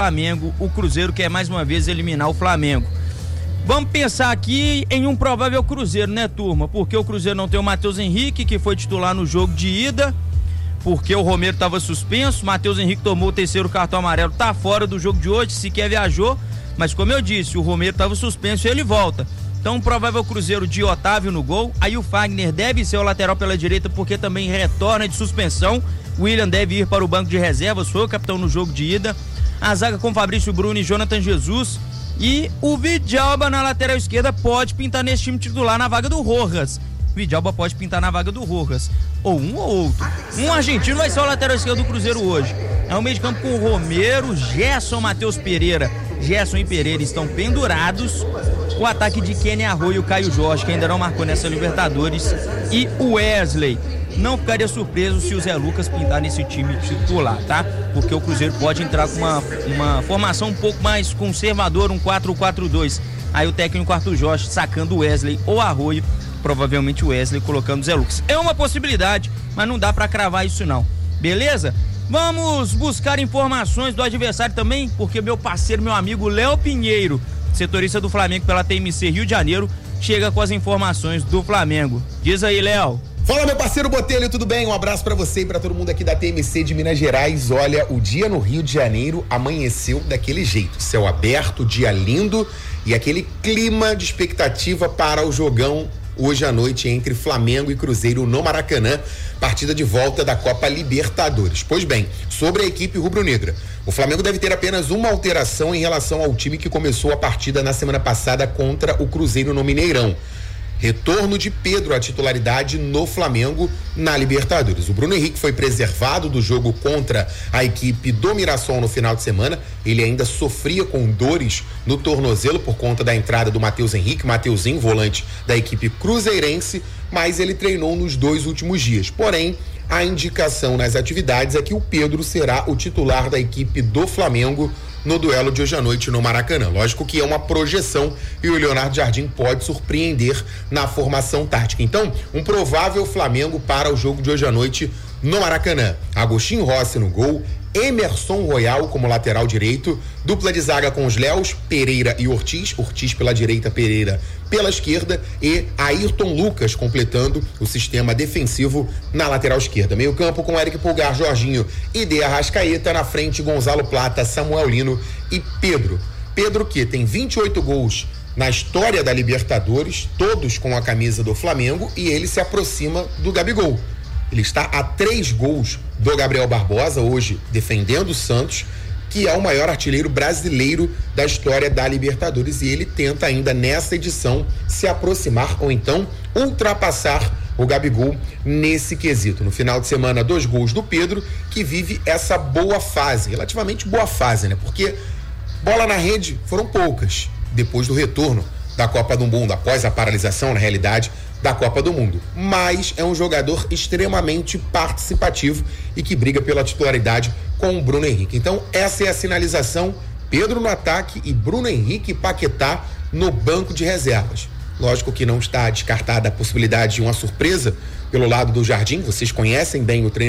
Flamengo, o Cruzeiro quer mais uma vez eliminar o Flamengo. Vamos pensar aqui em um provável Cruzeiro, né, turma? Porque o Cruzeiro não tem o Matheus Henrique, que foi titular no jogo de ida, porque o Romero estava suspenso. Matheus Henrique tomou o terceiro cartão amarelo, tá fora do jogo de hoje, sequer viajou, mas como eu disse, o Romero estava suspenso e ele volta. Então, provável Cruzeiro de Otávio no gol. Aí o Fagner deve ser o lateral pela direita, porque também retorna de suspensão. O William deve ir para o banco de reservas, foi o capitão no jogo de ida. A zaga com Fabrício Bruno e Jonathan Jesus. E o Vidalba na lateral esquerda pode pintar nesse time titular na vaga do Rojas. O Vidalba pode pintar na vaga do Rojas. Ou um ou outro. Um argentino vai ser o lateral esquerdo do Cruzeiro hoje. É o meio de campo com o Romero, Gerson, Matheus Pereira. Gerson e Pereira estão pendurados. O ataque de Kenny Arroio e o Caio Jorge, que ainda não marcou nessa Libertadores. E o Wesley. Não ficaria surpreso se o Zé Lucas pintar nesse time titular, tá? Porque o Cruzeiro pode entrar com uma formação um pouco mais conservadora, um 4-4-2. Aí o técnico Arthur Jorge sacando o Wesley ou Arroio, provavelmente o Wesley colocando o Zé Lucas. É uma possibilidade, mas não dá pra cravar isso não, beleza? Vamos buscar informações do adversário também, porque meu parceiro, meu amigo Léo Pinheiro, setorista do Flamengo pela TMC Rio de Janeiro, chega com as informações do Flamengo. Diz aí, Léo. Fala, meu parceiro Botelho, tudo bem? Um abraço pra você e pra todo mundo aqui da TMC de Minas Gerais. Olha, o dia no Rio de Janeiro amanheceu daquele jeito, céu aberto, dia lindo e aquele clima de expectativa para o jogão hoje à noite entre Flamengo e Cruzeiro no Maracanã, partida de volta da Copa Libertadores. Pois bem, sobre a equipe rubro-negra, o Flamengo deve ter apenas uma alteração em relação ao time que começou a partida na semana passada contra o Cruzeiro no Mineirão. Retorno de Pedro à titularidade no Flamengo na Libertadores. O Bruno Henrique foi preservado do jogo contra a equipe do Mirassol no final de semana. Ele ainda sofria com dores no tornozelo por conta da entrada do Matheus Henrique, Mateuzinho, volante da equipe cruzeirense, mas ele treinou nos 2 últimos dias. Porém, a indicação nas atividades é que o Pedro será o titular da equipe do Flamengo no duelo de hoje à noite no Maracanã. Lógico que é uma projeção e o Leonardo Jardim pode surpreender na formação tática. Então, um provável Flamengo para o jogo de hoje à noite no Maracanã. Agostinho Rossi no gol, Emerson Royal como lateral direito, dupla de zaga com os Léos, Pereira e Ortiz pela direita, Pereira pela esquerda e Ayrton Lucas completando o sistema defensivo na lateral esquerda. Meio campo com Eric Pulgar, Jorginho e De Arrascaeta, na frente Gonzalo Plata, Samuel Lino e Pedro. Pedro que tem 28 gols na história da Libertadores, todos com a camisa do Flamengo, e ele se aproxima do Gabigol. Ele está a 3 gols do Gabriel Barbosa, hoje defendendo o Santos, que é o maior artilheiro brasileiro da história da Libertadores, e ele tenta ainda nessa edição se aproximar ou então ultrapassar o Gabigol nesse quesito. No final de semana, 2 gols do Pedro, que vive essa boa fase, relativamente boa fase, né? Porque bola na rede foram poucas depois do retorno da Copa do Mundo, após a paralisação, na realidade, da Copa do Mundo, mas é um jogador extremamente participativo e que briga pela titularidade com o Bruno Henrique. Então essa é a sinalização: Pedro no ataque e Bruno Henrique e Paquetá no banco de reservas. Lógico que não está descartada a possibilidade de uma surpresa pelo lado do Jardim, vocês conhecem bem o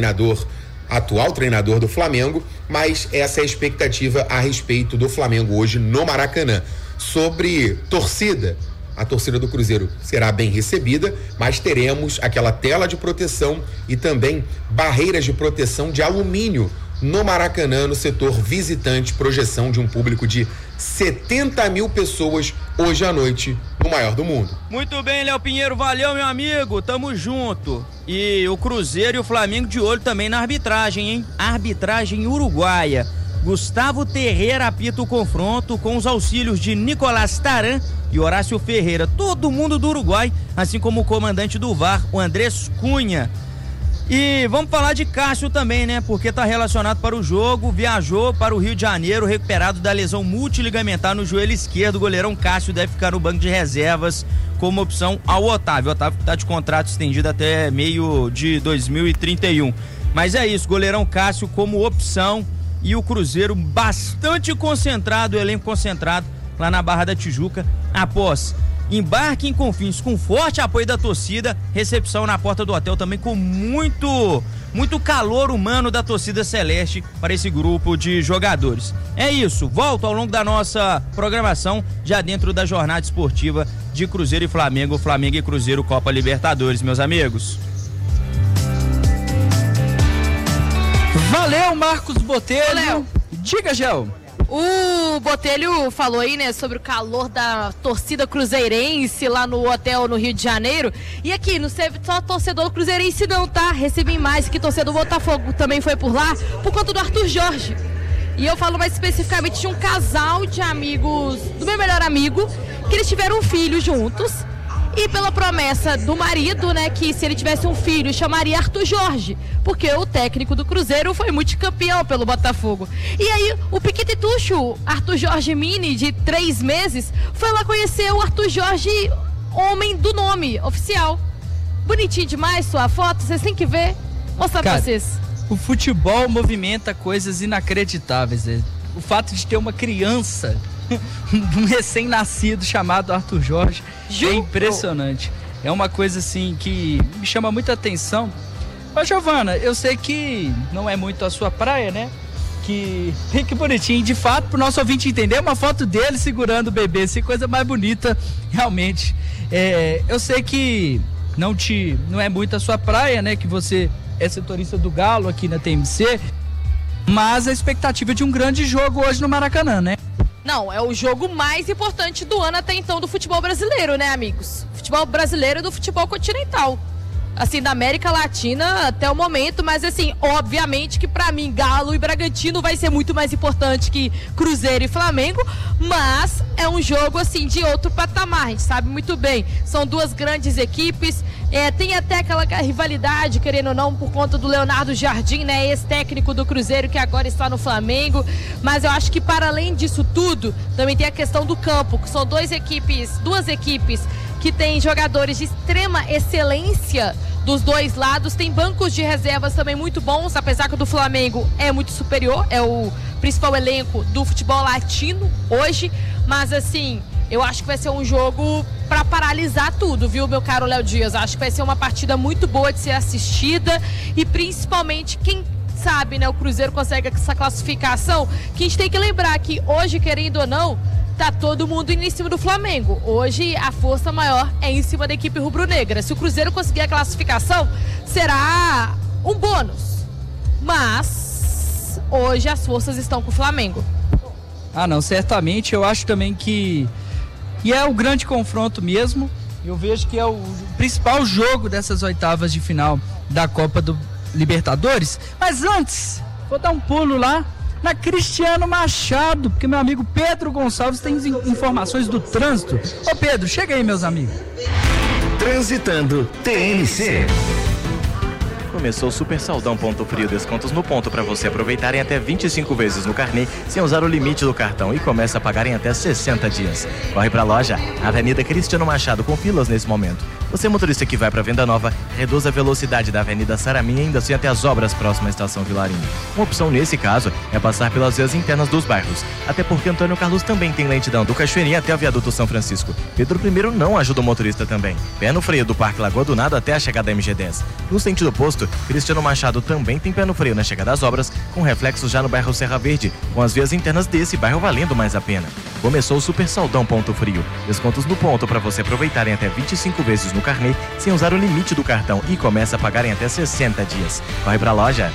atual treinador do Flamengo, mas essa é a expectativa a respeito do Flamengo hoje no Maracanã. Sobre torcida, a torcida do Cruzeiro será bem recebida, mas teremos aquela tela de proteção e também barreiras de proteção de alumínio no Maracanã, no setor visitante, projeção de um público de 70 mil pessoas hoje à noite, no maior do mundo. Muito bem, Léo Pinheiro, valeu, meu amigo, tamo junto. E o Cruzeiro e o Flamengo de olho também na arbitragem, hein? Arbitragem uruguaia. Gustavo Terreira apita o confronto com os auxílios de Nicolás Taran e Horácio Ferreira, todo mundo do Uruguai, assim como o comandante do VAR, o Andrés Cunha. E vamos falar de Cássio também, né? Porque tá relacionado para o jogo, viajou para o Rio de Janeiro, recuperado da lesão multiligamentar no joelho esquerdo. O goleirão Cássio deve ficar no banco de reservas como opção ao Otávio. O Otávio tá de contrato estendido até meio de 2031. Mas é isso, goleirão Cássio como opção. E o Cruzeiro bastante concentrado, o elenco concentrado lá na Barra da Tijuca, após embarque em Confins com forte apoio da torcida, recepção na porta do hotel também com muito muito calor humano da torcida celeste para esse grupo de jogadores. É isso, volto ao longo da nossa programação, já dentro da jornada esportiva de Cruzeiro e Flamengo, Flamengo e Cruzeiro Copa Libertadores, meus amigos. Valeu, Marcos Botelho. Valeu. Diga, Gel. O Botelho falou aí, né, sobre o calor da torcida cruzeirense lá no hotel no Rio de Janeiro. E aqui, não sei só torcedor cruzeirense não, tá? Recebi mais que torcedor do Botafogo também foi por lá, por conta do Arthur Jorge. E eu falo mais especificamente de um casal de amigos, do meu melhor amigo, que eles tiveram um filho juntos. E pela promessa do marido, né, que se ele tivesse um filho, chamaria Arthur Jorge, porque o técnico do Cruzeiro foi multicampeão pelo Botafogo. E aí, o piquititucho, Arthur Jorge Mini, de 3 meses, foi lá conhecer o Arthur Jorge, homem do nome, oficial. Bonitinho demais sua foto, vocês têm que ver. Mostrar pra vocês. O futebol movimenta coisas inacreditáveis. O fato de ter uma criança, um recém-nascido chamado Arthur Jorge, é impressionante. É uma coisa assim que me chama muita atenção. Mas, Giovana, eu sei que não é muito a sua praia, né? Que bonitinho. De fato, pro nosso ouvinte entender, uma foto dele segurando o bebê, assim, coisa mais bonita, realmente. Eu sei que não é muito a sua praia, né? Que você é setorista do Galo aqui na TMC, mas a expectativa de um grande jogo hoje no Maracanã, né? Não, é o jogo mais importante do ano até então do futebol brasileiro, né, amigos? Futebol brasileiro e do futebol continental. Assim, da América Latina até o momento, mas assim, obviamente que pra mim Galo e Bragantino vai ser muito mais importante que Cruzeiro e Flamengo, mas é um jogo assim de outro patamar, a gente sabe muito bem, são duas grandes equipes, tem até aquela rivalidade, querendo ou não, por conta do Leonardo Jardim, né, ex-técnico do Cruzeiro que agora está no Flamengo, mas eu acho que para além disso tudo, também tem a questão do campo, que são duas equipes que tem jogadores de extrema excelência dos dois lados, tem bancos de reservas também muito bons, apesar que o do Flamengo é muito superior, é o principal elenco do futebol latino hoje, mas assim, eu acho que vai ser um jogo para paralisar tudo, viu, meu caro Léo Dias? Acho que vai ser uma partida muito boa de ser assistida e principalmente quem sabe, né, o Cruzeiro consegue essa classificação, que a gente tem que lembrar que hoje, querendo ou não, tá todo mundo indo em cima do Flamengo. Hoje a força maior é em cima da equipe rubro-negra. Se o Cruzeiro conseguir a classificação, será um bônus. Mas hoje as forças estão com o Flamengo. Ah, não, certamente. Eu acho também que é o grande confronto mesmo. Eu vejo que é o principal jogo dessas oitavas de final da Copa do Libertadores. Mas antes, vou dar um pulo lá na Cristiano Machado, porque meu amigo Pedro Gonçalves tem informações do trânsito. Ô Pedro, chega aí, meus amigos. Transitando TMC. Começou o Super Saldão Ponto Frio, descontos no ponto para você aproveitarem até 25 vezes no carnê sem usar o limite do cartão e começa a pagar em até 60 dias. Corre pra loja, Avenida Cristiano Machado, com filas nesse momento. Você motorista que vai para Venda Nova, reduz a velocidade da Avenida Saraminha ainda assim até as obras próximas à Estação Vilarinho. Uma opção nesse caso é passar pelas vias internas dos bairros, até porque Antônio Carlos também tem lentidão do Cachoeirinha até o viaduto São Francisco. Pedro I não ajuda o motorista também. Pé no freio do Parque Lagoa do Nado até a chegada da MG10. No sentido oposto, Cristiano Machado também tem pé no freio na chegada das obras, com reflexos já no bairro Serra Verde, com as vias internas desse bairro valendo mais a pena. Começou o Super Saldão Ponto Frio. Descontos no ponto para você aproveitarem até 25 vezes no carnê, sem usar o limite do cartão e começa a pagar em até 60 dias. Corre pra loja.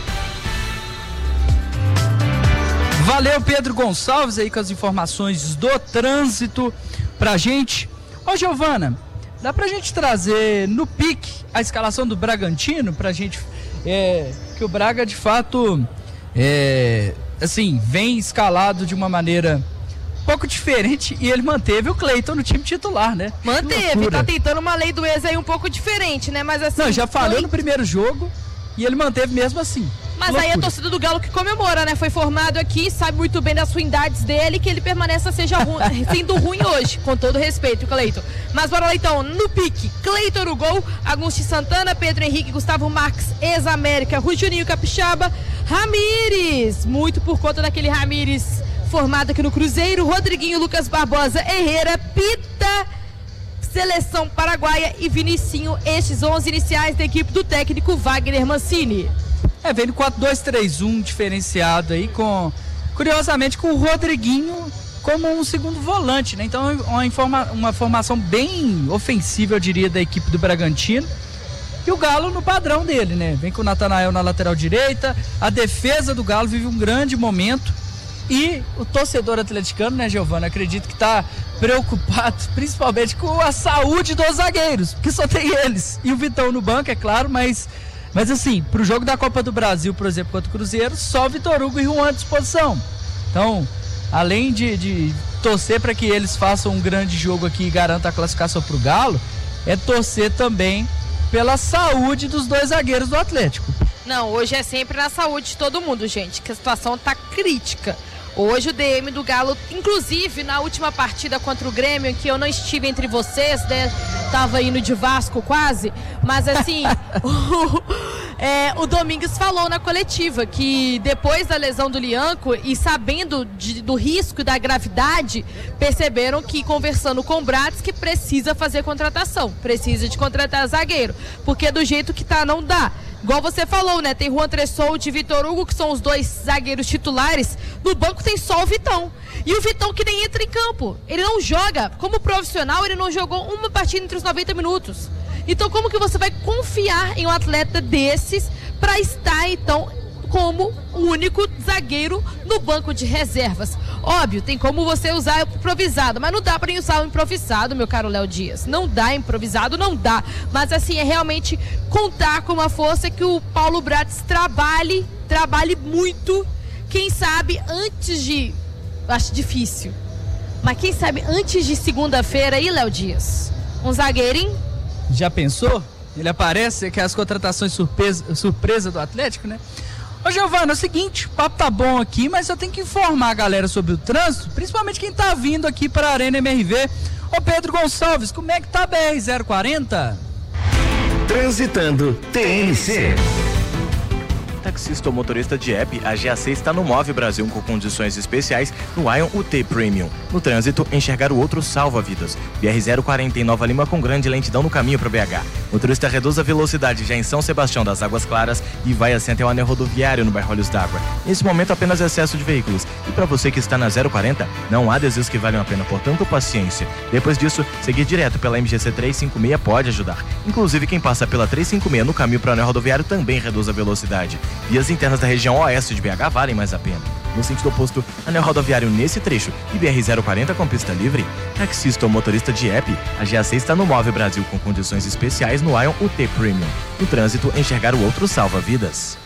Valeu, Pedro Gonçalves, aí com as informações do trânsito pra gente. Ô, Giovana, dá pra gente trazer no pique a escalação do Bragantino pra gente, que o Braga de fato, assim, vem escalado de uma maneira pouco diferente e ele manteve o Cleiton no time titular, né? Manteve, tá tentando uma lei do ex aí um pouco diferente, né? Mas assim... Não, já falhou no primeiro jogo e ele manteve mesmo assim. Mas aí a torcida do Galo que comemora, né? Foi formado aqui, sabe muito bem das ruindades dele, que ele permaneça sendo ruim hoje, com todo respeito, Cleiton. Mas bora lá então, no pique, Cleiton no gol, Agostinho Santana, Pedro Henrique, Gustavo Marques, ex-América, Rui Juninho Capixaba, Ramires, muito por conta daquele Ramires formado aqui no Cruzeiro, Rodriguinho, Lucas Barbosa, Herrera, Pita, Seleção Paraguaia e Vinicinho, estes 11 iniciais da equipe do técnico Wagner Mancini. Vem no 4-2-3-1 diferenciado aí, curiosamente com o Rodriguinho como um segundo volante, né? Então uma formação bem ofensiva, eu diria, da equipe do Bragantino. E o Galo no padrão dele, né? Vem com o Natanael na lateral direita, a defesa do Galo vive um grande momento. E o torcedor atleticano, né, Giovana, acredito que está preocupado principalmente com a saúde dos zagueiros, porque só tem eles. E o Vitão no banco, é claro, mas assim, pro jogo da Copa do Brasil, por exemplo, contra o Cruzeiro, só Vitor Hugo e Juan à disposição. Então, além de torcer para que eles façam um grande jogo aqui e garantam a classificação pro Galo, é torcer também pela saúde dos dois zagueiros do Atlético. Não, hoje é sempre na saúde de todo mundo, gente, que a situação tá crítica. Hoje o DM do Galo, inclusive na última partida contra o Grêmio, em que eu não estive entre vocês, né? Tava indo de Vasco quase, mas assim, o Domingues falou na coletiva que depois da lesão do Lianco e sabendo do risco e da gravidade, perceberam que conversando com o Bratis que precisa fazer contratação, precisa de contratar zagueiro, porque do jeito que tá não dá. Igual você falou, né? Tem Juan Tressoldi e Vitor Hugo, que são os dois zagueiros titulares. No banco tem só o Vitão. E o Vitão que nem entra em campo. Ele não joga. Como profissional, ele não jogou uma partida entre os 90 minutos. Então, como que você vai confiar em um atleta desses para estar, então, como o único zagueiro no banco de reservas? Óbvio, tem como você usar improvisado, mas não dá para usar o improvisado, meu caro Léo Dias. Não dá improvisado, não dá. Mas assim, é realmente contar com uma força que o Paulo Bratis trabalhe muito. Quem sabe antes de... Acho difícil. Mas quem sabe antes de segunda-feira aí, Léo Dias? Um zagueirinho? Já pensou? Ele aparece, que é as contratações surpresa do Atlético, né? Ô Giovana, é o seguinte, o papo tá bom aqui, mas eu tenho que informar a galera sobre o trânsito, principalmente quem tá vindo aqui para a Arena MRV. Ô Pedro Gonçalves, como é que tá a BR-040? Transitando TNC. Taxista ou motorista de app, a GAC está no Move Brasil com condições especiais no Ion UT Premium. No trânsito, enxergar o outro salva vidas. BR-040 em Nova Lima com grande lentidão no caminho para o BH. Motorista reduz a velocidade já em São Sebastião das Águas Claras e vai assim até o anel rodoviário no bairro Olhos d'Água. Nesse momento, apenas excesso de veículos. E para você que está na 040, não há desvios que valham a pena, portanto, paciência. Depois disso, seguir direto pela MGC 356 pode ajudar. Inclusive, quem passa pela 356 no caminho para o anel rodoviário também reduz a velocidade. Vias internas da região oeste de BH valem mais a pena. No sentido oposto, anel rodoviário nesse trecho e BR-040 com pista livre. Taxista ou motorista de app, a GAC está no Move Brasil com condições especiais no Ion UT Premium. No trânsito, enxergar o outro salva vidas.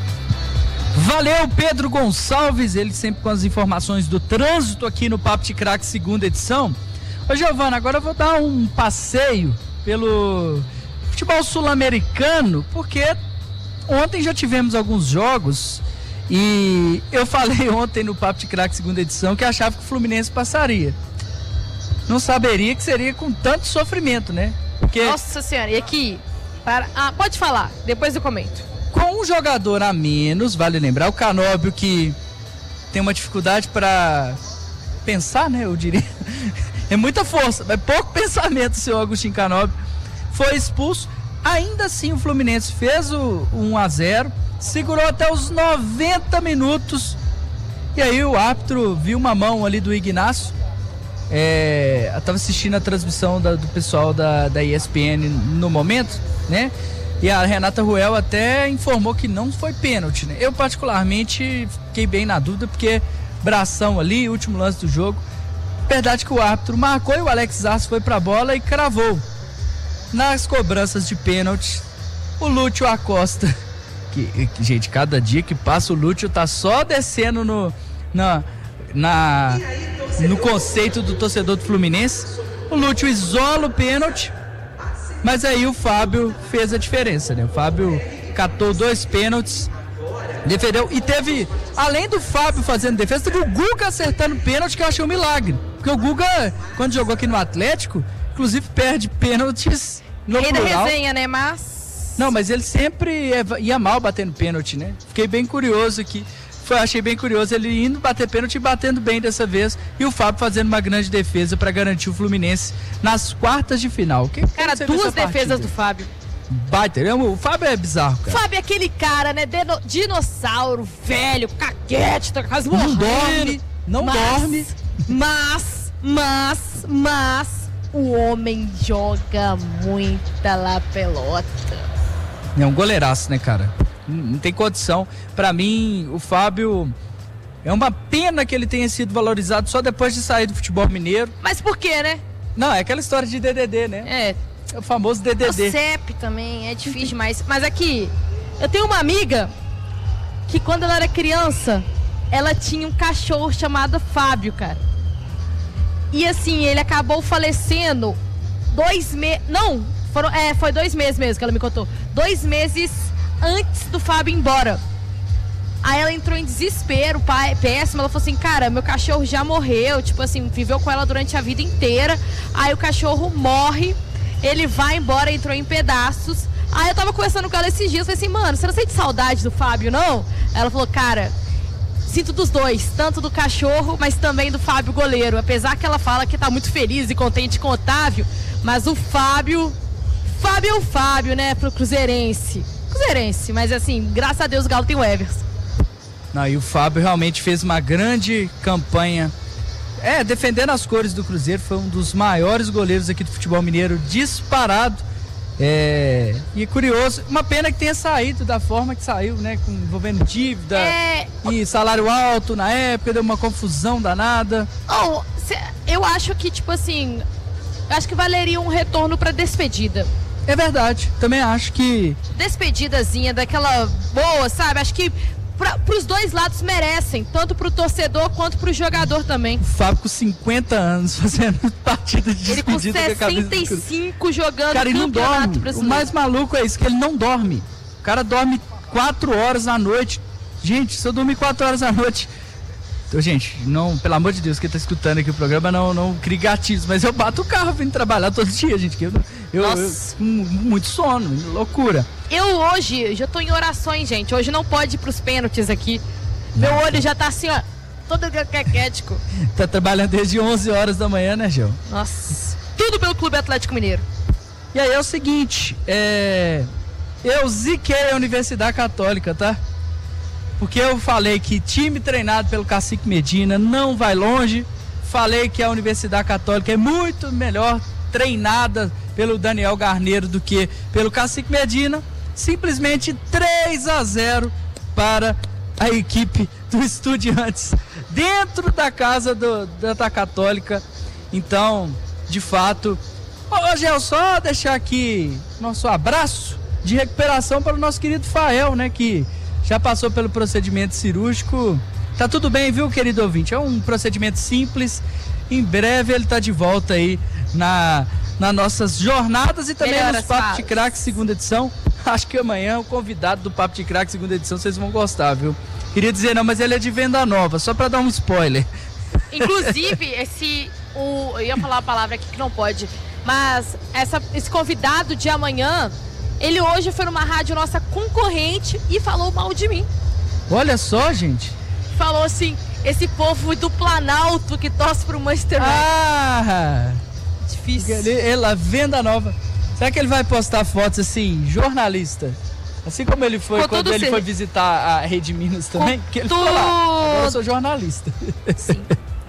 Valeu, Pedro Gonçalves, ele sempre com as informações do trânsito aqui no Papo de Craque, segunda edição. Ô Giovana, agora eu vou dar um passeio pelo futebol sul-americano, porque ontem já tivemos alguns jogos e eu falei ontem no Papo de Craque, segunda edição, que achava que o Fluminense passaria. Não saberia que seria com tanto sofrimento, né? Porque Nossa Senhora, e aqui? Pode falar, depois eu comento. Com um jogador a menos, vale lembrar, o Canóbio, que tem uma dificuldade para pensar, né? Eu diria. É muita força, mas pouco pensamento, o seu Agostinho Canóbio. Foi expulso. Ainda assim, o Fluminense fez o 1-0, segurou até os 90 minutos. E aí o árbitro viu uma mão ali do Ignacio. Eu estava assistindo a transmissão do pessoal da ESPN no momento, né? E a Renata Ruel até informou que não foi pênalti, né? Eu particularmente fiquei bem na dúvida, porque bração ali, último lance do jogo. Verdade que o árbitro marcou e o Alex Arce foi pra bola e cravou. Nas cobranças de pênalti, o Lúcio Acosta, que gente, cada dia que passa o Lúcio tá só descendo no conceito do torcedor do Fluminense. O Lúcio isola o pênalti, mas aí o Fábio fez a diferença, né? O Fábio catou 2 pênaltis, defendeu, e teve, além do Fábio fazendo defesa, teve o Guga acertando pênalti, que eu achei um milagre, porque o Guga, quando jogou aqui no Atlético, inclusive perde pênaltis no plural. Rei da resenha, né, mas... Não, mas ele sempre ia mal batendo pênalti, né? Fiquei bem curioso aqui. Achei bem curioso ele indo bater pênalti e batendo bem dessa vez. E o Fábio fazendo uma grande defesa para garantir o Fluminense nas quartas de final. Cara, 2 defesas do Fábio. Baita, o Fábio é bizarro, cara. Fábio é aquele cara, né? Dinossauro, velho, caquete, tá quase morrendo. Não dorme. Mas o homem joga muita lá pelota. É um goleiraço, né, cara? Não tem condição. Pra mim, o Fábio... É uma pena que ele tenha sido valorizado só depois de sair do futebol mineiro. Mas por quê, né? Não, é aquela história de DDD, né? É o famoso DDD. O CEP também, é difícil demais. Mas aqui, eu tenho uma amiga que quando ela era criança, ela tinha um cachorro chamado Fábio, cara. E assim, ele acabou falecendo 2 meses... Não, foi 2 meses mesmo que ela me contou. 2 meses antes do Fábio ir embora. Aí ela entrou em desespero, péssimo. Ela falou assim, cara, meu cachorro já morreu. Tipo assim, viveu com ela durante a vida inteira. Aí o cachorro morre, ele vai embora, entrou em pedaços. Aí eu tava conversando com ela esses dias, falei assim, mano, você não sente saudade do Fábio, não? Ela falou, cara, sinto dos dois, tanto do cachorro, mas também do Fábio goleiro. Apesar que ela fala que tá muito feliz e contente com o Otávio, mas o Fábio é o Fábio, né, pro Cruzeirense, mas assim, graças a Deus o Galo tem o Everson. Não, e o Fábio realmente fez uma grande campanha, defendendo as cores do Cruzeiro, foi um dos maiores goleiros aqui do futebol mineiro, disparado. E curioso, uma pena que tenha saído da forma que saiu, né, envolvendo dívida e salário alto na época, deu uma confusão danada. Eu acho que, tipo assim, acho que valeria um retorno pra despedida. É verdade, também acho que... Despedidazinha daquela boa, sabe? Acho que pros dois lados merecem, tanto pro torcedor quanto pro jogador também. O Fábio com 50 anos fazendo partida de despedida. Ele com 65 jogando, cara, ele não dorme. Brasileiro. O mais maluco é isso, que ele não dorme. O cara dorme 4 horas à noite. Gente, se eu dormir 4 horas à noite... Então, gente, não, pelo amor de Deus, quem tá escutando aqui o programa, não crie gatilhos, mas eu bato o carro vindo trabalhar todo dia, gente. Eu muito sono, loucura. Eu hoje já tô em orações, gente. Hoje não pode ir pros pênaltis aqui. Meu olho já tá assim, ó, todo caquético. Tá trabalhando desde 11 horas da manhã, né, Gil? Nossa. Tudo pelo Clube Atlético Mineiro. E aí é o seguinte, eu ziquei a Universidade Católica, tá? Porque eu falei que time treinado pelo Cacique Medina não vai longe. Falei que a Universidade Católica é muito melhor treinada pelo Daniel Garneiro do que pelo Cacique Medina. Simplesmente 3-0 para a equipe do Estudiantes dentro da casa da Católica. Então, de fato, hoje é só deixar aqui nosso abraço de recuperação para o nosso querido Fael, né, que já passou pelo procedimento cirúrgico. Tá tudo bem, viu, querido ouvinte? É um procedimento simples. Em breve ele tá de volta aí nas nossas jornadas e também nos Papo de Craque segunda edição. Acho que amanhã o convidado do Papo de Craque segunda edição vocês vão gostar, viu? Queria dizer não, mas ele é de Venda Nova, só pra dar um spoiler. Inclusive, eu ia falar uma palavra aqui que não pode, mas esse convidado de amanhã, ele hoje foi numa rádio nossa concorrente e falou mal de mim. Olha só, gente. Falou assim, esse povo do Planalto que torce pro Manchester United. Ah! Difícil. Ela, Venda Nova. Será que ele vai postar fotos assim, jornalista? Assim como ele foi quando ele foi visitar a Rede Minas também? Que ele falou lá, agora eu sou jornalista. Sim.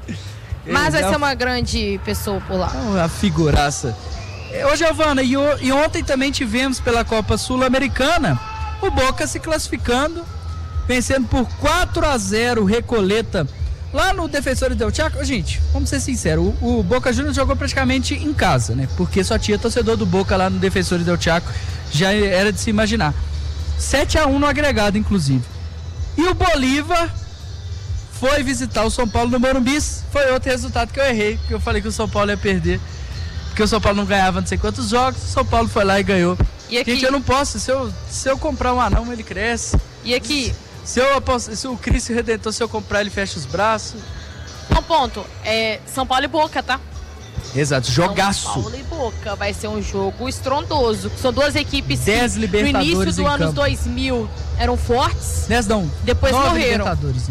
Mas vai ser uma grande pessoa por lá. Uma figuraça. Ô, Giovana, e ontem também tivemos pela Copa Sul-Americana o Boca se classificando, vencendo por 4-0 o Recoleta lá no Defensores del Chaco. Gente, vamos ser sinceros, o Boca Juniors jogou praticamente em casa, né? Porque só tinha torcedor do Boca lá no Defensores del Chaco, já era de se imaginar. 7-1 no agregado, inclusive. E o Bolívar foi visitar o São Paulo no Morumbi. Foi outro resultado que eu errei, porque eu falei que o São Paulo ia perder, porque o São Paulo não ganhava não sei quantos jogos, o São Paulo foi lá e ganhou. E aqui... Gente, eu não posso, se eu comprar um anão, ele cresce. E aqui... Se o Cristo Redentor, se eu comprar, ele fecha os braços. Um ponto, São Paulo e Boca, tá? Exato, jogaço. São Paulo e Boca, vai ser um jogo estrondoso. São duas equipes 10 que Libertadores no início do ano campo. 2000 eram fortes. 10 não, depois 9 morreram. Libertadores,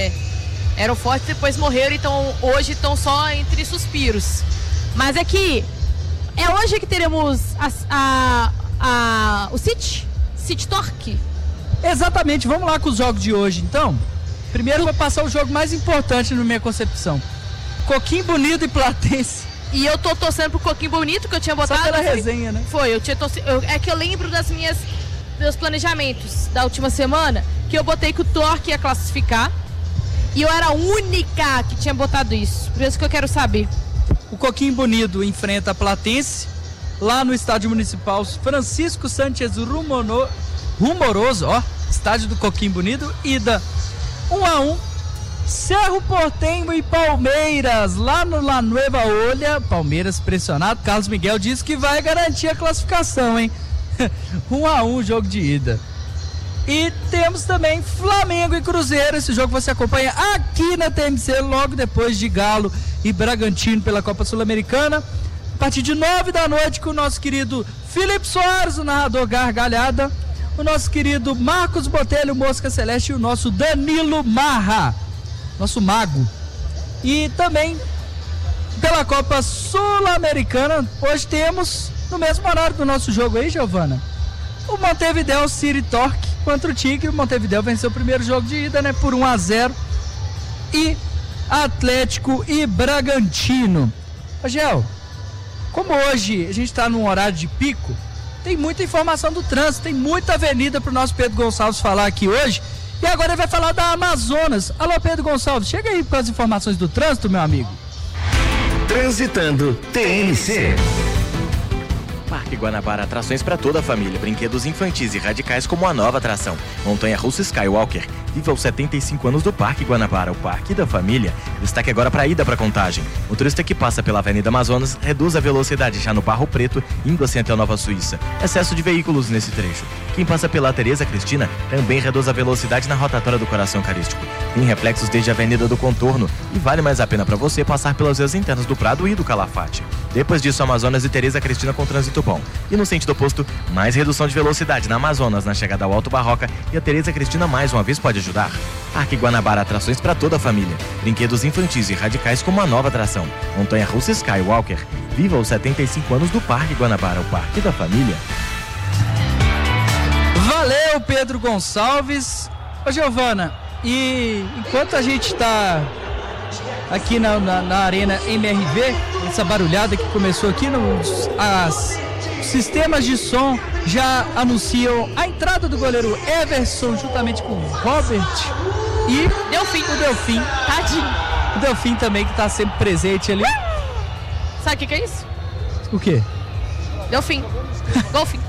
eram fortes, depois morreram, então hoje estão só entre suspiros. Mas é que é hoje que teremos o City Torque. Exatamente, vamos lá com os jogos de hoje, então. Primeiro eu vou passar o jogo mais importante na minha concepção. Coquinho Bonito e Platense. E eu tô torcendo pro Coquinho Bonito, que eu tinha botado. Só pela resenha, né? Foi, eu tinha torcido. É que eu lembro meus planejamentos da última semana, que eu botei que o Torque ia classificar. E eu era a única que tinha botado isso. Por isso que eu quero saber. O Coquinho Bonito enfrenta a Platense, lá no estádio municipal Francisco Sánchez Rumoroso, ó, estádio do Coquinho Bonito, ida 1-1. Cerro Porteño e Palmeiras, lá no La Nueva Olha, Palmeiras pressionado, Carlos Miguel disse que vai garantir a classificação, hein? 1-1 jogo de ida. E temos também Flamengo e Cruzeiro, esse jogo você acompanha aqui na TMC, logo depois de Galo e Bragantino pela Copa Sul-Americana, a partir de 9 da noite com o nosso querido Felipe Soares, o narrador gargalhada, o nosso querido Marcos Botelho, Mosca Celeste, e o nosso Danilo Marra, nosso mago. E também pela Copa Sul-Americana, hoje temos, no mesmo horário do nosso jogo aí, Giovana, o Montevideo City Torque contra o Tigre. O Montevideo venceu o primeiro jogo de ida, né, por 1-0. E Atlético e Bragantino. Gel, como hoje a gente está num horário de pico, tem muita informação do trânsito, tem muita avenida para o nosso Pedro Gonçalves falar aqui hoje. E agora ele vai falar da Amazonas. Alô, Pedro Gonçalves, chega aí com as informações do trânsito, meu amigo. Transitando TMC. Parque Guanabara, atrações para toda a família, brinquedos infantis e radicais como a nova atração Montanha-russa Skywalker. Viva os 75 anos do Parque Guanabara, o Parque da Família. Destaque agora para a ida para Contagem. O turista que passa pela Avenida Amazonas reduz a velocidade já no Barro Preto, indo assim até a Nova Suíça. Excesso de veículos nesse trecho. Quem passa pela Tereza Cristina também reduz a velocidade na rotatória do Coração Eucarístico. Tem reflexos desde a Avenida do Contorno e vale mais a pena para você passar pelas vias internas do Prado e do Calafate. Depois disso, Amazonas e Tereza Cristina com trânsito bom. E no sentido oposto, mais redução de velocidade na Amazonas, na chegada ao Alto Barroca, e a Tereza Cristina mais uma vez pode ajudar. Parque Guanabara, atrações para toda a família. Brinquedos infantis e radicais como a nova atração Montanha-russa Skywalker. Viva os 75 anos do Parque Guanabara, o Parque da Família. Valeu, Pedro Gonçalves. Ô, Giovana, e enquanto a gente está aqui na Arena MRV, essa barulhada que começou aqui, as sistemas de som já anunciam a entrada do goleiro Everson juntamente com o Robert e o Delfim. Tadinho. O Delfim também, que está sempre presente ali. Sabe o que é isso? O quê? Delfim. Golfim.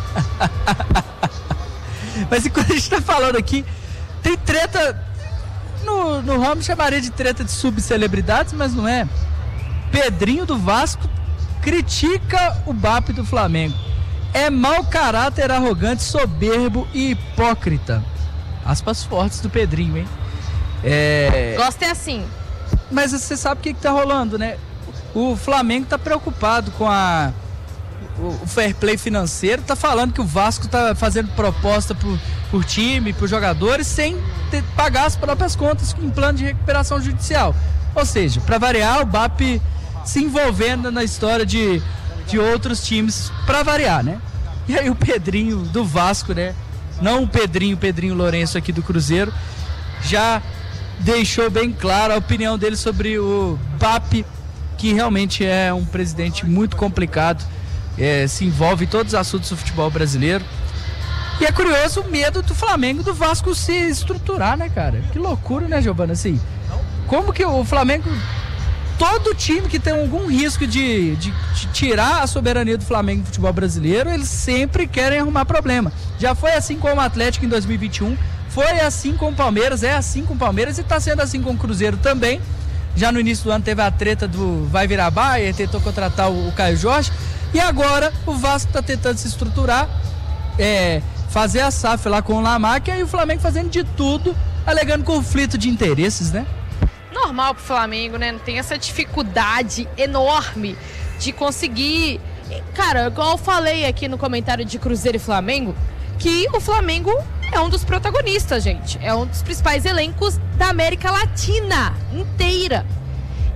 Mas enquanto a gente tá falando aqui, tem treta no ramo, chamaria de treta de subcelebridades, mas não é. Pedrinho do Vasco critica o BAP do Flamengo. É mau caráter, arrogante, soberbo e hipócrita. Aspas fortes do Pedrinho, hein? Gosto é assim. Mas você sabe o que tá rolando, né? O Flamengo tá preocupado com o fair play financeiro, tá falando que o Vasco tá fazendo proposta por time, por jogadores, sem pagar as próprias contas em plano de recuperação judicial. Ou seja, para variar, o BAP se envolvendo na história de outros times, para variar, né? E aí o Pedrinho do Vasco, né? Não o Pedrinho Lourenço aqui do Cruzeiro, já deixou bem clara a opinião dele sobre o BAP, que realmente é um presidente muito complicado, se envolve em todos os assuntos do futebol brasileiro. E é curioso o medo do Flamengo e do Vasco se estruturar, né, cara? Que loucura, né, Giovana? Assim, como que o Flamengo, todo time que tem algum risco de tirar a soberania do Flamengo do futebol brasileiro, eles sempre querem arrumar problema. Já foi assim com o Atlético em 2021, foi assim com o Palmeiras, é assim com o Palmeiras e tá sendo assim com o Cruzeiro também. Já no início do ano teve a treta do vai virar Baia, tentou contratar o Caio Jorge, e agora o Vasco tá tentando se estruturar, fazer a SAF lá com o Lamarck, e o Flamengo fazendo de tudo, alegando conflito de interesses, né? Normal pro Flamengo, né? Não tem essa dificuldade enorme de conseguir. Cara, igual eu falei aqui no comentário de Cruzeiro e Flamengo, que o Flamengo é um dos protagonistas, gente. É um dos principais elencos da América Latina inteira.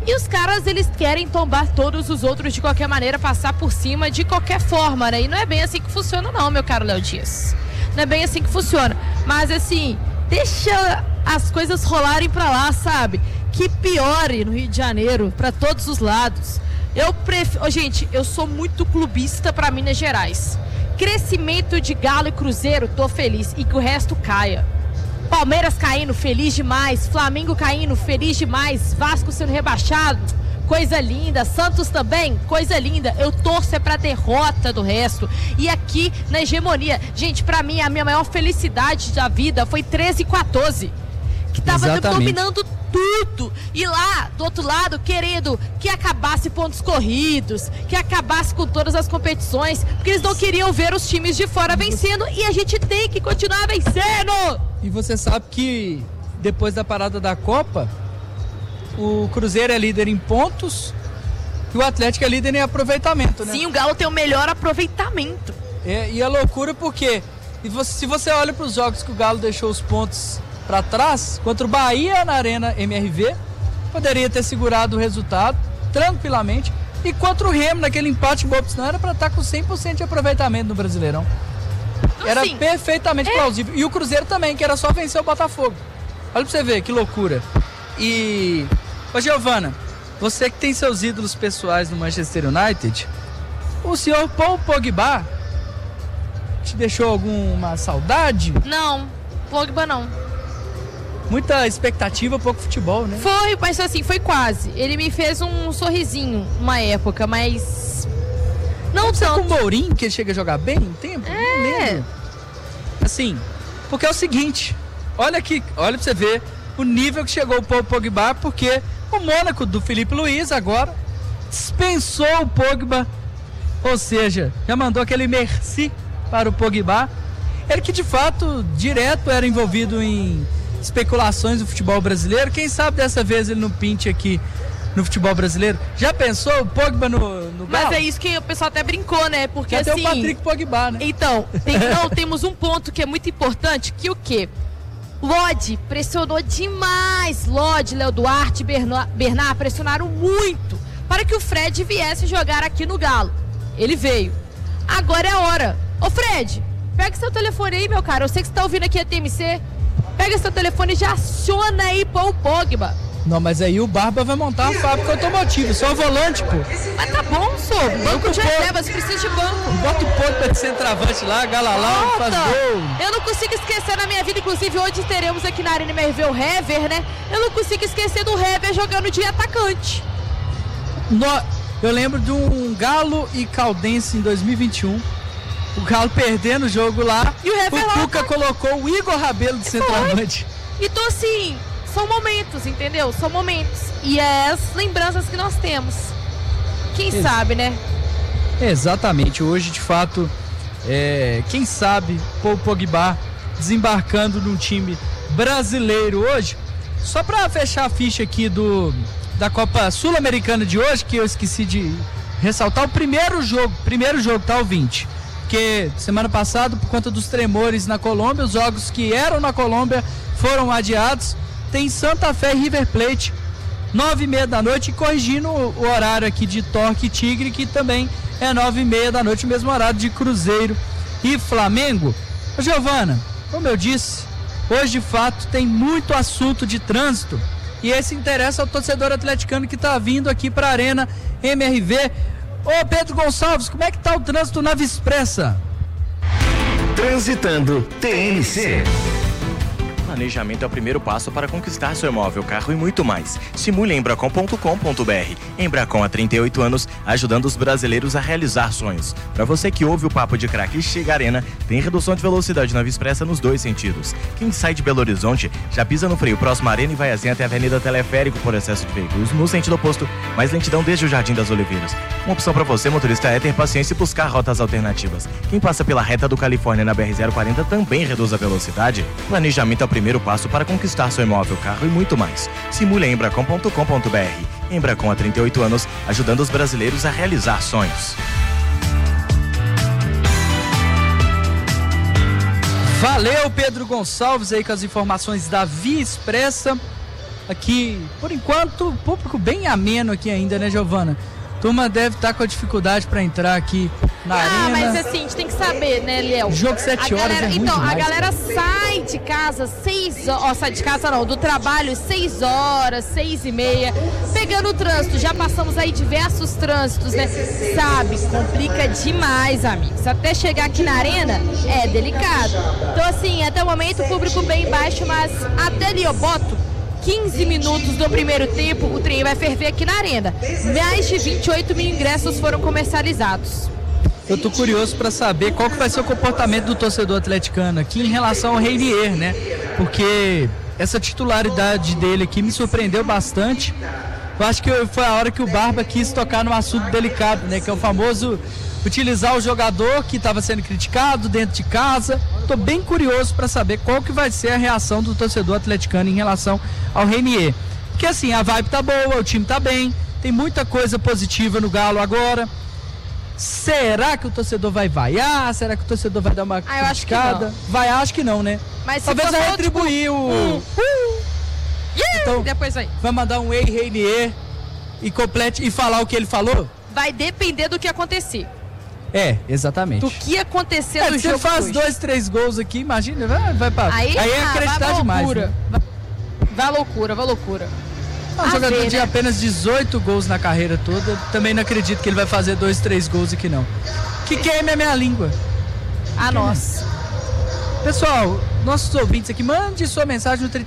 E os caras, eles querem tombar todos os outros de qualquer maneira, passar por cima de qualquer forma, né? E não é bem assim que funciona não, meu caro Léo Dias. Não é bem assim que funciona. Mas assim, deixa as coisas rolarem pra lá, sabe? Que piore no Rio de Janeiro, pra todos os lados. Eu prefiro... Gente, eu sou muito clubista pra Minas Gerais. Crescimento de Galo e Cruzeiro, tô feliz. E que o resto caia. Palmeiras caindo, feliz demais. Flamengo caindo, feliz demais. Vasco sendo rebaixado, coisa linda. Santos também, coisa linda. Eu torço é pra derrota do resto. E aqui na hegemonia, gente, pra mim a minha maior felicidade da vida foi 13 e 14, que tava dominando tudo. E lá, do outro lado, querendo que acabasse pontos corridos, que acabasse com todas as competições, porque eles não queriam ver os times de fora vencendo, e a gente tem que continuar vencendo. E você sabe que depois da parada da Copa, o Cruzeiro é líder em pontos e o Atlético é líder em aproveitamento, né? Sim, o Galo tem o melhor aproveitamento. E é loucura porque se você olha para os jogos que o Galo deixou os pontos para trás, contra o Bahia na Arena MRV, poderia ter segurado o resultado tranquilamente, e contra o Remo naquele empate bobo, senão era para estar com 100% de aproveitamento no Brasileirão. Era assim, perfeitamente plausível. E o Cruzeiro também, que era só vencer o Botafogo. Olha pra você ver, que loucura. E... Ô Giovana, você que tem seus ídolos pessoais no Manchester United, o senhor Paul Pogba te deixou alguma saudade? Não, Pogba não. Muita expectativa, pouco futebol, né? Foi, mas assim, foi quase. Ele me fez um sorrisinho uma época, mas... Não tanto. Com o Mourinho, que ele chega a jogar bem um tempo? Não lembro. Assim, porque é o seguinte, olha pra você ver o nível que chegou o Paul Pogba, porque o Mônaco do Filipe Luiz agora dispensou o Pogba, ou seja, já mandou aquele merci para o Pogba. Ele que de fato, direto era envolvido em especulações do futebol brasileiro. Quem sabe dessa vez ele não pinte aqui no futebol brasileiro. Já pensou o Pogba no Galo? Mas é isso que o pessoal até brincou, né? Porque até assim... o Patrick Pogba, né? Então, temos um ponto que é muito importante, que o quê? Lodi pressionou demais. Lodi, Léo Duarte, Bernard pressionaram muito para que o Fred viesse jogar aqui no Galo. Ele veio. Agora é a hora. Ô Fred, pega seu telefone aí, meu cara. Eu sei que você tá ouvindo aqui a TMC. Pega seu telefone e já aciona aí para o Pogba. Não, mas aí o Barba vai montar uma fábrica automotiva, só volante, pô. Mas tá bom, sou. Banco de reservas, precisa de banco. Bota o Pogba de centroavante lá, Galalá, faz gol. Eu não consigo esquecer na minha vida, inclusive hoje teremos aqui na Arena MRV o Hever, né? Eu não consigo esquecer do Hever jogando de atacante. Eu lembro de um Galo e Caldense em 2021. O Galo perdendo o jogo lá. E o Hever Cuca colocou o Igor Rabelo de centroavante. Então assim, são momentos, entendeu? São momentos. E é as lembranças que nós temos. Quem sabe, né? Exatamente. Hoje, de fato, quem sabe Paul Pogba desembarcando num time brasileiro hoje. Só pra fechar a ficha aqui da Copa Sul-Americana de hoje, que eu esqueci de ressaltar, o primeiro jogo, tá, ouvinte? Porque semana passada, por conta dos tremores na Colômbia, os jogos que eram na Colômbia foram adiados. Tem Santa Fé e River Plate, 9h30 da noite, e corrigindo o horário aqui de Torque e Tigre, que também é 9h30 da noite, o mesmo horário de Cruzeiro e Flamengo. Ô Giovana, como eu disse, hoje de fato tem muito assunto de trânsito, e esse interessa ao torcedor atleticano que está vindo aqui para a Arena MRV. Ô Pedro Gonçalves, como é que tá o trânsito na Via Expressa? Transitando TNC. Planejamento é o primeiro passo para conquistar seu imóvel, carro e muito mais. Simule em Embracon.com.br. Embracon há 38 anos, ajudando os brasileiros a realizar sonhos. Para você que ouve o Papo de Craque e chega à Arena, tem redução de velocidade na Via Expressa nos dois sentidos. Quem sai de Belo Horizonte já pisa no freio próximo à Arena e vai assim até a Avenida Teleférico por excesso de veículos. No sentido oposto, mais lentidão desde o Jardim das Oliveiras. Uma opção para você, motorista, é ter paciência e buscar rotas alternativas. Quem passa pela reta do Califórnia na BR-040 também reduz a velocidade. Planejamento é o primeiro passo para conquistar seu imóvel, carro e muito mais. Simule em Embracon.com.br. Embracon há 38 anos, ajudando os brasileiros a realizar sonhos. Valeu, Pedro Gonçalves, aí com as informações da Via Expressa. aqui, por enquanto, público bem ameno aqui ainda, né, Giovana? Turma deve estar com a dificuldade para entrar aqui na arena. Mas assim, a gente tem que saber, né, Léo? Jogo 7 horas é ruim então, demais, a galera cara. sai de casa 6 horas, sai de casa não, do trabalho 6 horas, 6h30, pegando o trânsito. Já passamos aí diversos trânsitos, né? Sabe, complica demais, amigos. Até chegar aqui na arena é delicado. Então, assim, até o momento o público bem baixo, mas até ali eu boto 15 minutos do primeiro tempo, o trem vai ferver aqui na arena. Mais de 28 mil ingressos foram comercializados. Eu tô curioso para saber qual que vai ser o comportamento do torcedor atleticano aqui em relação ao Reinier, né? Porque essa titularidade dele aqui me surpreendeu bastante. Eu acho que foi a hora que o Barba quis tocar num assunto delicado, né? Que é o famoso utilizar o jogador que estava sendo criticado dentro de casa. Tô bem curioso para saber qual que vai ser a reação do torcedor atleticano em relação ao Reinier. Porque assim, a vibe tá boa, o time tá bem, tem muita coisa positiva no Galo agora. Será que o torcedor vai vaiar? Será que o torcedor vai dar uma criticada? Vai, acho que não, né? Mas se talvez for vai retribuir o... Então, depois aí. Vai mandar um Ei Reinier e complete e falar o que ele falou? Vai depender do que acontecer. É, exatamente. Do que acontecer no se jogo. Você faz hoje. 2, 3 gols aqui, imagina, vai pra... Aí é acreditar demais. Né? Vai loucura. Um jogador de apenas 18 gols na carreira toda, também não acredito que ele vai fazer 2, 3 gols aqui não. Que queime a minha língua. Nossa. Pessoal, nossos ouvintes aqui, mande sua mensagem no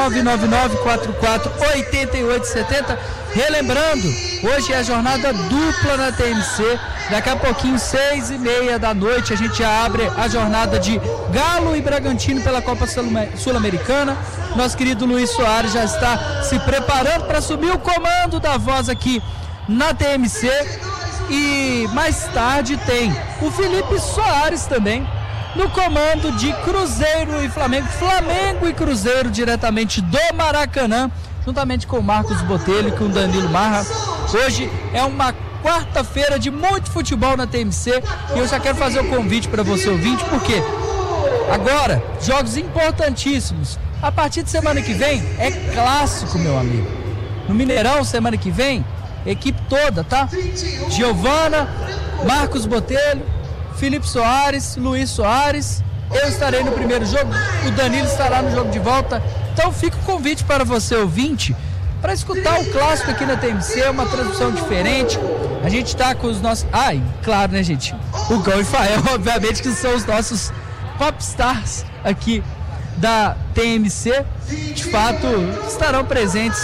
31999448870. Relembrando, hoje é a jornada dupla na TMC. Daqui a pouquinho, 6h30 da noite, a gente já abre a jornada de Galo e Bragantino pela Copa Sul-Americana. Nosso querido Luiz Soares já está se preparando para assumir o comando da voz aqui na TMC. E mais tarde tem o Felipe Soares também no comando de Cruzeiro e Flamengo. Flamengo e Cruzeiro diretamente do Maracanã, juntamente com o Marcos Botelho e com o Danilo Marra. Hoje é uma quarta-feira de muito futebol na TMC e eu já quero fazer o convite para você ouvinte, porque agora, jogos importantíssimos. A partir de semana que vem é clássico, meu amigo. No Mineirão, semana que vem, equipe toda, tá? Giovana, Marcos Botelho, Felipe Soares, Luiz Soares. Eu estarei no primeiro jogo, o Danilo estará no jogo de volta. Então fica o convite para você, ouvinte, para escutar o clássico aqui na TMC, uma transmissão diferente. A gente está com os nossos... e claro, né, gente? O Gão e Fael, obviamente, que são os nossos popstars aqui da TMC. De fato, estarão presentes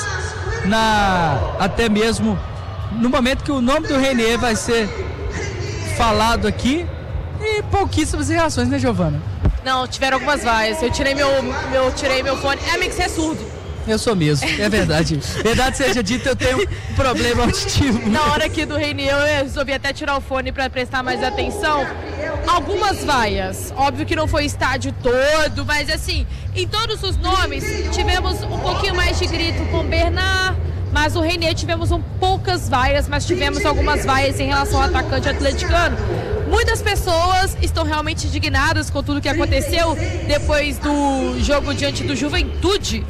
até mesmo no momento que o nome do Reinier vai ser falado aqui. E pouquíssimas reações, né, Giovana? Não, tiveram algumas vaias. Eu tirei meu fone. Amigo, você é surdo. Eu sou mesmo, é verdade. Verdade seja dita, eu tenho um problema auditivo. Na hora aqui do Reinier, eu resolvi até tirar o fone para prestar mais atenção. Algumas vaias. Óbvio que não foi estádio todo, mas assim, em todos os nomes, tivemos um pouquinho mais de grito com Bernard, mas o Reinier tivemos poucas vaias, mas tivemos algumas vaias em relação ao atacante atleticano. Muitas pessoas estão realmente indignadas com tudo que aconteceu depois do jogo diante do Juventude.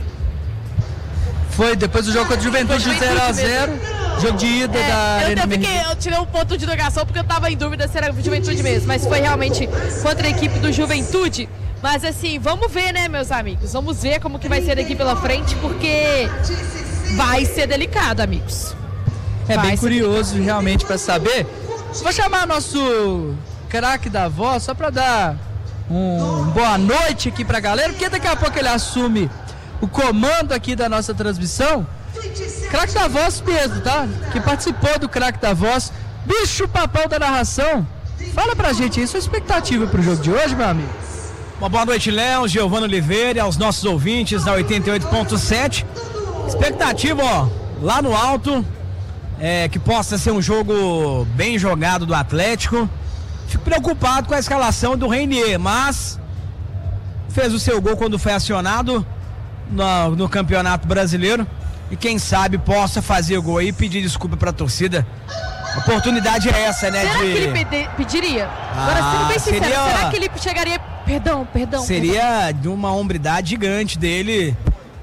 Foi depois do jogo contra o Juventude 0x0, jogo de ida da Arena. Eu tirei um ponto de interrogação porque eu estava em dúvida se era Juventude mesmo, mas foi realmente contra a equipe do Juventude. Mas assim, vamos ver, né, meus amigos? Vamos ver como que vai ser daqui pela frente, porque vai ser delicado, amigos. É bem curioso realmente para saber. Vou chamar nosso craque da voz só para dar boa noite aqui pra galera, porque daqui a pouco ele assume o comando aqui da nossa transmissão. Craque da voz mesmo, tá? Que participou do craque da voz, bicho papão da narração. Fala pra gente aí sua expectativa pro jogo de hoje, meu amigo. Uma boa noite, Léo, Giovana Oliveira, aos nossos ouvintes da 88.7. Expectativa, lá no alto, que possa ser um jogo bem jogado do Atlético. Fico preocupado com a escalação do Reinier, mas fez o seu gol quando foi acionado no Campeonato Brasileiro, e quem sabe possa fazer o gol aí e pedir desculpa pra torcida. A oportunidade é essa, né? Será que ele pediria? Agora, sendo bem sincero, será que ele chegaria... Perdão. Seria de uma hombridade gigante dele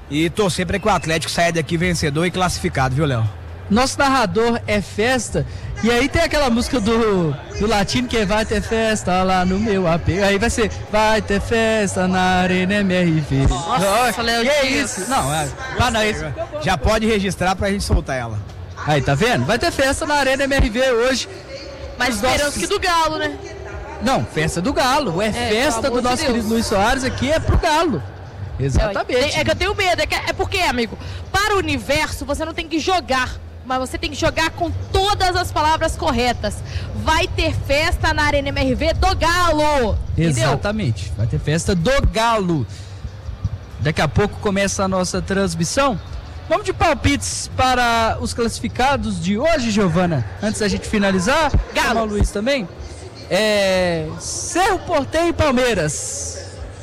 E torcer para que o Atlético saia daqui vencedor e classificado, viu, Léo? Nosso narrador é festa. E aí tem aquela música do Latino que é vai ter festa lá no meu AP. Aí vai ser vai ter festa na Arena MRV. Nossa, Léo que Dias. isso? Não, Já pode registrar pra gente soltar ela. Aí, tá vendo? Vai ter festa na Arena MRV hoje. Mas esperamos que do Galo, né? Não, festa do Galo. É festa do nosso querido Luiz Soares aqui, é pro Galo. Exatamente. É que eu tenho medo. É porque, amigo, para o universo você não tem que jogar. Mas você tem que jogar com todas as palavras corretas. Vai ter festa na Arena MRV do Galo. Exatamente. Entendeu? Vai ter festa do Galo. Daqui a pouco começa a nossa transmissão. Vamos de palpites para os classificados de hoje, Giovana. Antes da gente finalizar. Galo. O Luiz também. Cerro, Porteño e Palmeiras.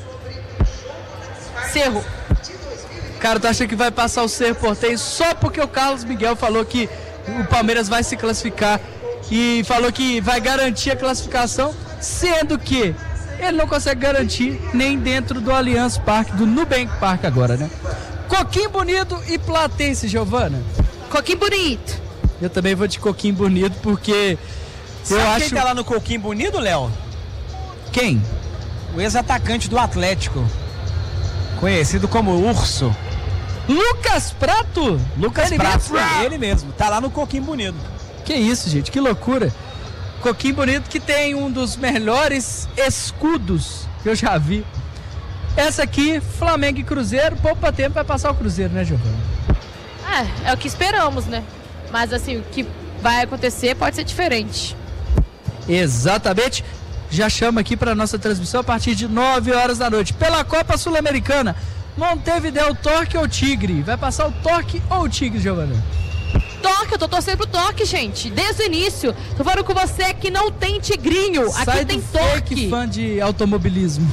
Cerro. Cara, tu acha que vai passar o Cerro Porteño só porque o Carlos Miguel falou que o Palmeiras vai se classificar e falou que vai garantir a classificação, sendo que ele não consegue garantir nem dentro do Allianz Parque, do Nubank Park agora, né? Coquinho Bonito e Platense, Giovana. Coquinho Bonito. Eu também vou de Coquinho Bonito porque Sabe eu acho... quem tá lá no Coquinho Bonito, Léo? Quem? O ex-atacante do Atlético, conhecido como Urso. Lucas Prato? Lucas Prato, ele mesmo. Tá lá no Coquinho Bonito. Que isso, gente, que loucura. Coquinho Bonito que tem um dos melhores escudos que eu já vi. Essa aqui, Flamengo e Cruzeiro, pouco tempo vai passar o Cruzeiro, né, Giovana? É o que esperamos, né? Mas assim, o que vai acontecer pode ser diferente. Exatamente. Já chama aqui para nossa transmissão a partir de 9 horas da noite. Pela Copa Sul-Americana, Montevidéu, Torque ou Tigre? Vai passar o Torque ou o Tigre, Giovana? Torque, eu tô torcendo pro Torque, gente. Desde o início. Tô falando com você que não tem tigrinho. Sai aqui tem do Torque. Fake fã de automobilismo.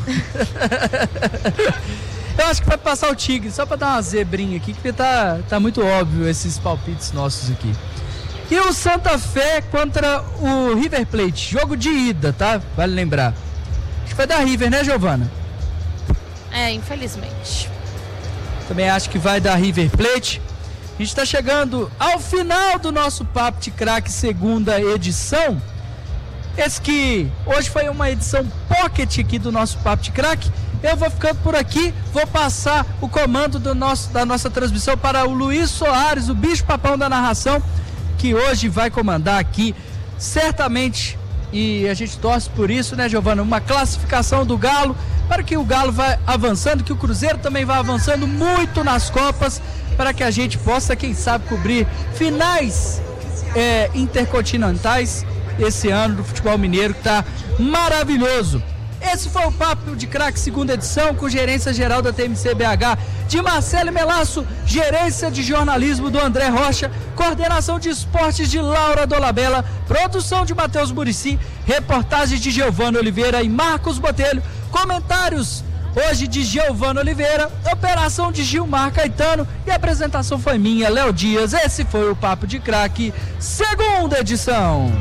Eu acho que vai passar o Tigre, só pra dar uma zebrinha aqui, porque tá muito óbvio esses palpites nossos aqui. E o Santa Fé contra o River Plate, jogo de ida, tá? Vale lembrar. Acho que vai dar River, né, Giovana? Infelizmente. Também acho que vai dar River Plate. A gente está chegando ao final do nosso Papo de Craque segunda edição. Esse que hoje foi uma edição pocket aqui do nosso Papo de Craque. Eu vou ficando por aqui, vou passar o comando da nossa transmissão para o Luiz Soares, o bicho papão da narração, que hoje vai comandar aqui, certamente, e a gente torce por isso, né, Giovana? Uma classificação do Galo, para que o Galo vá avançando, que o Cruzeiro também vá avançando muito nas Copas, para que a gente possa, quem sabe, cobrir finais intercontinentais esse ano do futebol mineiro, que está maravilhoso. Esse foi o Papo de Craque segunda edição, com gerência geral da TMC BH de Marcelo Melasso, gerência de jornalismo do André Rocha, coordenação de esportes de Laura Dolabella, produção de Matheus Muricy, reportagem de Giovana Oliveira e Marcos Botelho, comentários hoje de Giovana Oliveira, operação de Gilmar Caetano e a apresentação foi minha, Léo Dias. Esse foi o Papo de Craque segunda edição.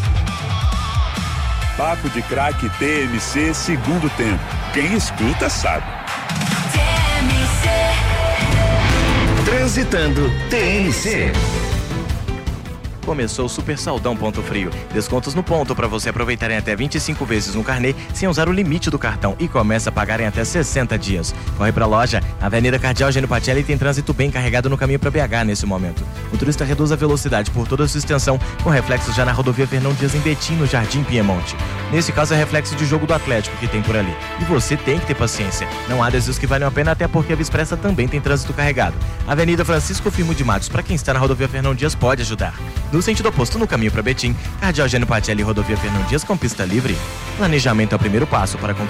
Papo de Craque TMC segundo tempo. Quem escuta sabe. Transitando TMC. Começou o Super Saldão Ponto Frio. Descontos no ponto para você aproveitar em até 25 vezes no carnê sem usar o limite do cartão e começa a pagar em até 60 dias. Corre pra loja, Avenida Cardeal Gênio Pacelli, tem trânsito bem carregado no caminho para BH nesse momento. O turista reduz a velocidade por toda a sua extensão, com reflexos já na rodovia Fernão Dias em Betim, no Jardim Piemonte. Nesse caso é reflexo de jogo do Atlético que tem por ali. E você tem que ter paciência. Não há desvios que valem a pena, até porque a Via Expressa também tem trânsito carregado. Avenida Francisco Firmo de Matos, para quem está na rodovia Fernão Dias, pode ajudar. No sentido oposto, no caminho para Betim, Cardeal Gênio Pacelli e rodovia Fernão Dias com pista livre. Planejamento é o primeiro passo para